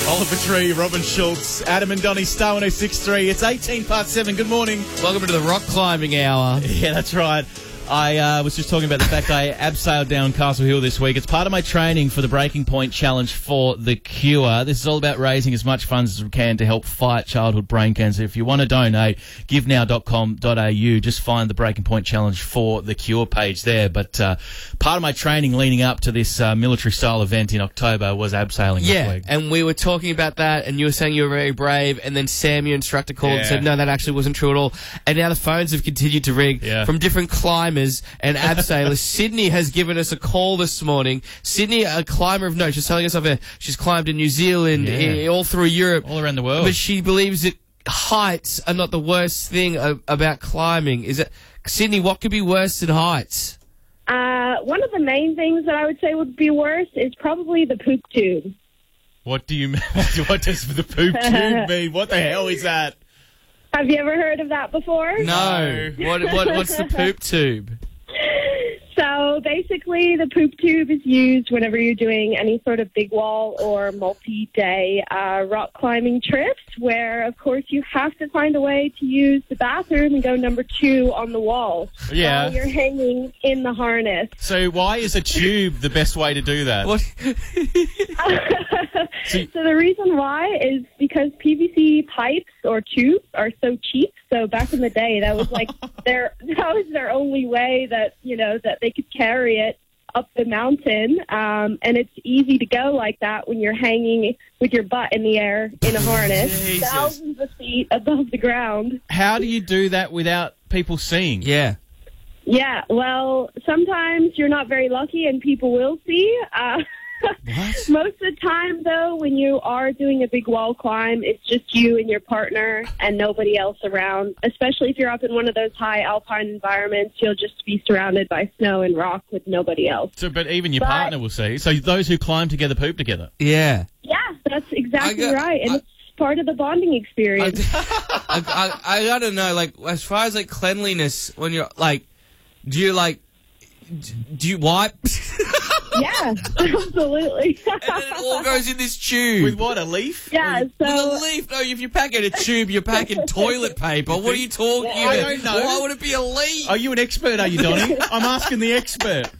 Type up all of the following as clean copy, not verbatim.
Oliver Tree, Robin Schultz, Adam and Donny, Star 106.3. It's 18 past 7. Good morning. Welcome to the rock climbing hour. Yeah, that's right. I was just talking about the fact I abseiled down Castle Hill this week. It's part of my training for the Breaking Point Challenge for The Cure. This is all about raising as much funds as we can to help fight childhood brain cancer. If you want to donate, givenow.com.au. Just find the Breaking Point Challenge for The Cure page there. But part of my training leading up to this military-style event in October was abseiling this week. And we were talking about that, and you were saying you were very brave, and then Sam, your instructor, called and said, no, that actually wasn't true at all. And now the phones have continued to ring from different climbers and abseilers. Sydney has given us a call this morning. Sydney, a climber of note, she's telling us she's climbed in New Zealand, all through Europe. All around the world. But she believes that heights are not the worst thing about climbing. Is it, Sydney, what could be worse than heights? One of the main things that I would say would be worse is probably the poop tube. What do you mean? What does the poop tube mean? What the hell is that? Have you ever heard of that before? No. What's the poop tube? So basically, the poop tube is used whenever you're doing any sort of big wall or multi-day rock climbing trips, where, of course, you have to find a way to use the bathroom and go number 2 on the wall while you're hanging in the harness. So why is a tube the best way to do that? What? So the reason why is because PVC pipes or tubes are so cheap. So back in the day, that was like their only way that that they could carry it up the mountain. And it's easy to go like that when you're hanging with your butt in the air in a harness, thousands of feet above the ground. How do you do that without people seeing? Yeah. Yeah, well, sometimes you're not very lucky and people will see. Most of the time, though, when you are doing a big wall climb, it's just you and your partner and nobody else around. Especially if you're up in one of those high alpine environments, you'll just be surrounded by snow and rock with nobody else. So, but even your partner will see. So those who climb together poop together. Yeah. Yeah, that's exactly right. And it's part of the bonding experience. I gotta know, like, as far as, like, cleanliness, when you're, like, do you wipe? Yeah, absolutely. And then it all goes in this tube. With what, a leaf? Yeah, With a leaf? No, if you're packing a tube, you're packing toilet paper. What are you talking about? I don't know. Why would it be a leaf? Are you an expert, are you, Donny? I'm asking the expert.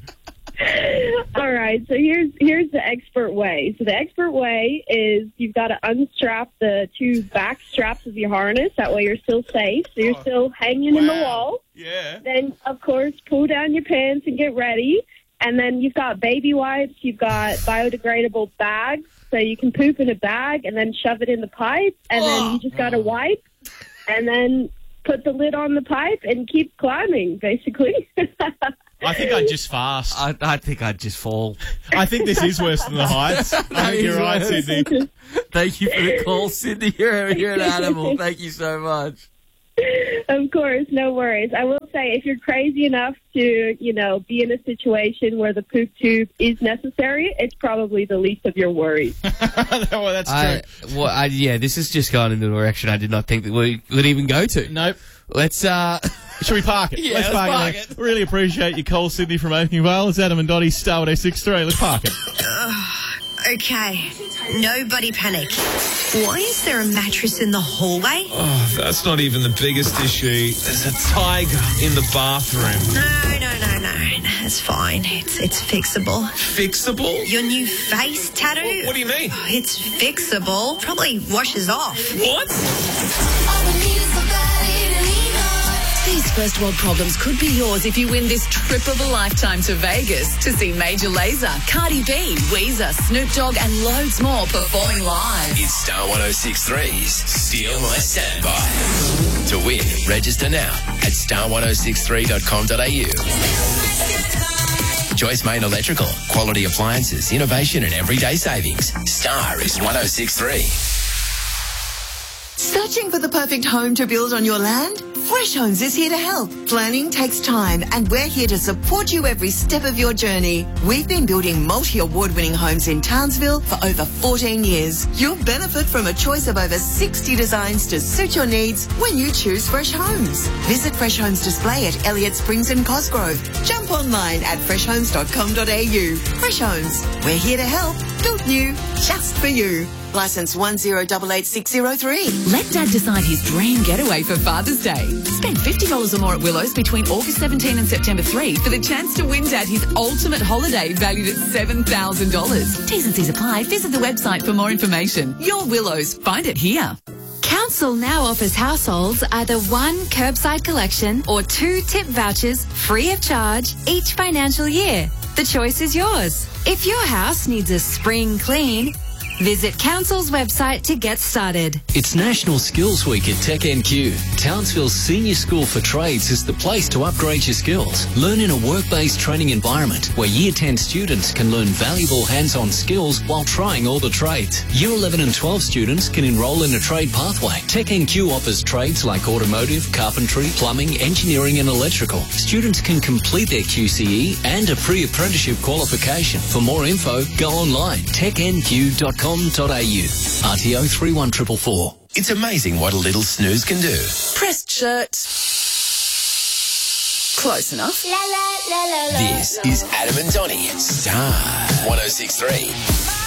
All right, so here's the expert way. So the expert way is you've got to unstrap the 2 back straps of your harness. That way you're still safe. So you're still hanging in the wall. Yeah. Then, of course, pull down your pants and get ready. And then you've got baby wipes. You've got biodegradable bags. So you can poop in a bag and then shove it in the pipe. And then you just got to wipe. And then put the lid on the pipe and keep climbing, basically. I think I'd just fast. I think I'd just fall. I think this is worse than the heights. I think you're right, Sydney. Thank you for the call, Sydney. You're an animal. Thank you so much. Of course, no worries. I will say, if you're crazy enough to, be in a situation where the poop tube is necessary, it's probably the least of your worries. Well, that's true. This has just gone in a direction I did not think that we would even go to. Nope. Let's, Should we park it? Yeah, let's park it. Really appreciate your call, Sydney, from Oakney Vale. It's Adam and Donny, Star 106.3. Let's park it. Okay, nobody panic. Why is there a mattress in the hallway? Oh, that's not even the biggest issue. There's a tiger in the bathroom. No. It's fine. It's fixable. Fixable? Your new face tattoo? What do you mean? It's fixable. Probably washes off. What? These first world problems could be yours if you win this trip of a lifetime to Vegas to see Major Lazer, Cardi B, Weezer, Snoop Dogg and loads more performing live. It's Star 106.3's Steal My Standby. To win, register now at star1063.com.au. Joyce Main Electrical, quality appliances, innovation and everyday savings. Star is 106.3. Searching for the perfect home to build on your land? Fresh Homes is here to help. Planning takes time and we're here to support you every step of your journey. We've been building multi-award-winning homes in Townsville for over 14 years. You'll benefit from a choice of over 60 designs to suit your needs when you choose Fresh Homes. Visit Fresh Homes display at Elliott Springs and Cosgrove. Jump online at freshhomes.com.au. Fresh Homes, we're here to help. Built new, just for you. Licence 1088603. Let Dad decide his dream getaway for Father's Day. Spend $50 or more at Willows between August 17 and September 3 for the chance to win Dad his ultimate holiday valued at $7,000. T's and C's apply. Visit the website for more information. Your Willows. Find it here. Council now offers households either 1 curbside collection or 2 tip vouchers free of charge each financial year. The choice is yours. If your house needs a spring clean, visit Council's website to get started. It's National Skills Week at Tech NQ. Townsville's Senior School for Trades is the place to upgrade your skills. Learn in a work-based training environment where Year 10 students can learn valuable hands-on skills while trying all the trades. Year 11 and 12 students can enrol in a trade pathway. Tech NQ offers trades like automotive, carpentry, plumbing, engineering and electrical. Students can complete their QCE and a pre-apprenticeship qualification. For more info, go online, technq.com. RTO 31444. It's amazing what a little snooze can do. Pressed shirt. Close enough. This is Adam and Donnie, Star 106.3.